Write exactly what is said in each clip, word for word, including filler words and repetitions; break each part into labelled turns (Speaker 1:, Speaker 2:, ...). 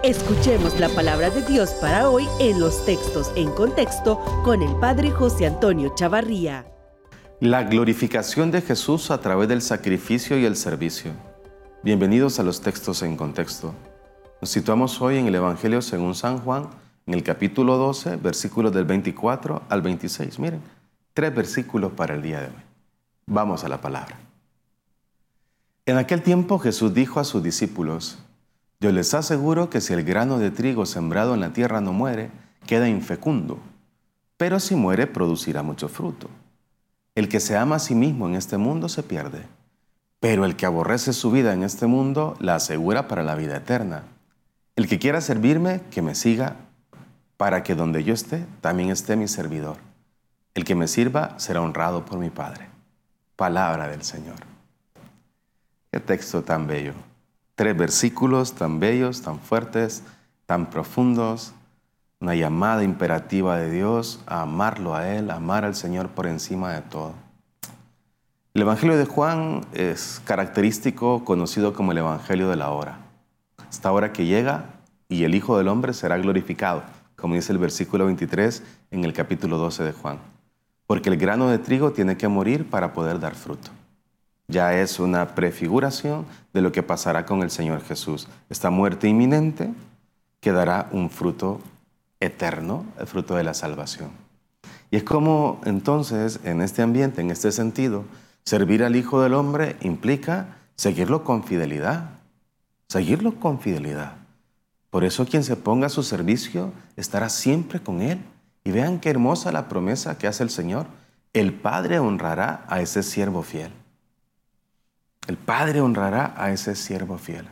Speaker 1: Escuchemos la palabra de Dios para hoy en los textos en contexto con el Padre José Antonio Chavarría.
Speaker 2: La glorificación de Jesús a través del sacrificio y el servicio. Bienvenidos a los textos en contexto. Nos situamos hoy en el Evangelio según San Juan, en el capítulo doce, versículos del veinticuatro al veintiséis. Miren, tres versículos para el día de hoy. Vamos a la palabra. En aquel tiempo Jesús dijo a sus discípulos: yo les aseguro que si el grano de trigo sembrado en la tierra no muere, queda infecundo, pero si muere producirá mucho fruto. El que se ama a sí mismo en este mundo se pierde, pero el que aborrece su vida en este mundo la asegura para la vida eterna. El que quiera servirme, que me siga, para que donde yo esté, también esté mi servidor. El que me sirva será honrado por mi Padre. Palabra del Señor. Qué texto tan bello. Tres versículos tan bellos, tan fuertes, tan profundos. Una llamada imperativa de Dios a amarlo a Él, a amar al Señor por encima de todo. El Evangelio de Juan es característico, conocido como el Evangelio de la hora. Esta hora que llega y el Hijo del Hombre será glorificado, como dice el versículo veintitrés en el capítulo doce de Juan. Porque el grano de trigo tiene que morir para poder dar fruto. Ya es una prefiguración de lo que pasará con el Señor Jesús. Esta muerte inminente que dará un fruto eterno, el fruto de la salvación. Y es como entonces, en este ambiente, en este sentido, servir al Hijo del Hombre implica seguirlo con fidelidad. Seguirlo con fidelidad. Por eso quien se ponga a su servicio estará siempre con Él. Y vean qué hermosa la promesa que hace el Señor. El Padre honrará a ese siervo fiel. El Padre honrará a ese siervo fiel.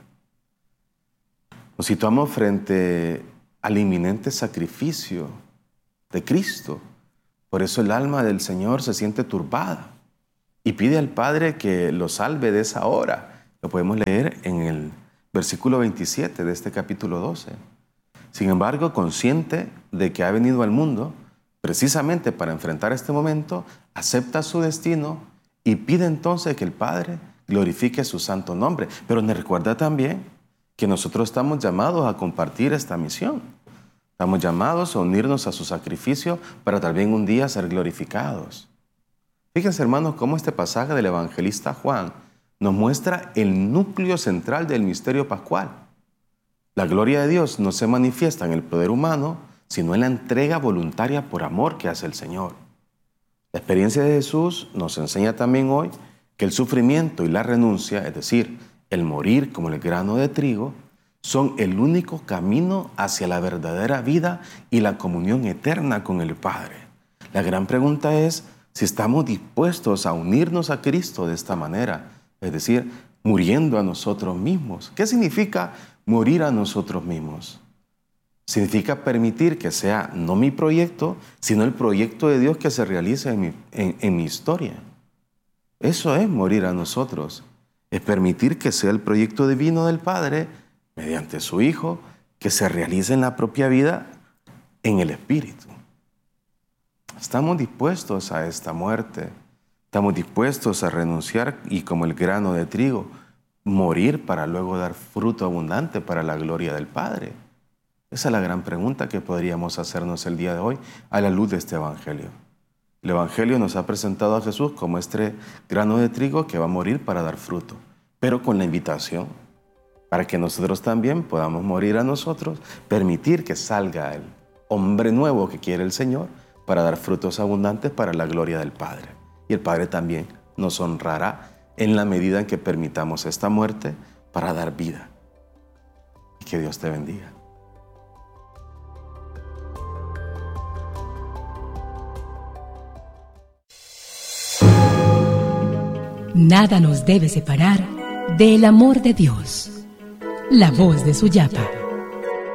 Speaker 2: Nos situamos frente al inminente sacrificio de Cristo. Por eso el alma del Señor se siente turbada y pide al Padre que lo salve de esa hora. Lo podemos leer en el versículo veintisiete de este capítulo doce. Sin embargo, consciente de que ha venido al mundo precisamente para enfrentar este momento, acepta su destino y pide entonces que el Padre glorifique su santo nombre. Pero nos recuerda también que nosotros estamos llamados a compartir esta misión. Estamos llamados a unirnos a su sacrificio para también un día ser glorificados. Fíjense, hermanos, cómo este pasaje del evangelista Juan nos muestra el núcleo central del misterio pascual. La gloria de Dios no se manifiesta en el poder humano, sino en la entrega voluntaria por amor que hace el Señor. La experiencia de Jesús nos enseña también hoy que el sufrimiento y la renuncia, es decir, el morir como el grano de trigo, son el único camino hacia la verdadera vida y la comunión eterna con el Padre. La gran pregunta es si estamos dispuestos a unirnos a Cristo de esta manera, es decir, muriendo a nosotros mismos. ¿Qué significa morir a nosotros mismos? Significa permitir que sea no mi proyecto, sino el proyecto de Dios que se realice en mi, en, en mi historia. Eso es morir a nosotros. Es permitir que sea el proyecto divino del Padre, mediante su Hijo, que se realice en la propia vida, en el Espíritu. Estamos dispuestos a esta muerte. Estamos dispuestos a renunciar y, como el grano de trigo, morir para luego dar fruto abundante para la gloria del Padre. Esa es la gran pregunta que podríamos hacernos el día de hoy a la luz de este Evangelio. El Evangelio nos ha presentado a Jesús como este grano de trigo que va a morir para dar fruto, pero con la invitación para que nosotros también podamos morir a nosotros, permitir que salga el hombre nuevo que quiere el Señor para dar frutos abundantes para la gloria del Padre. Y el Padre también nos honrará en la medida en que permitamos esta muerte para dar vida. Y que Dios te bendiga.
Speaker 3: Nada nos debe separar del amor de Dios. La voz de Suyapa.